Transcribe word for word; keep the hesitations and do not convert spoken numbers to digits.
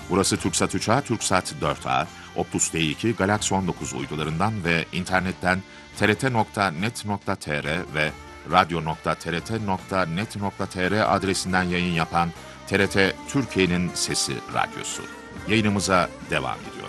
Burası Türksat üç A, Türksat dört A, Optus D iki, Galaxy on dokuz uydularından ve internetten t r t nokta net nokta t r ve radyo nokta t r t nokta net nokta t r adresinden yayın yapan T R T Türkiye'nin Sesi Radyosu. Yayınımıza devam ediyoruz.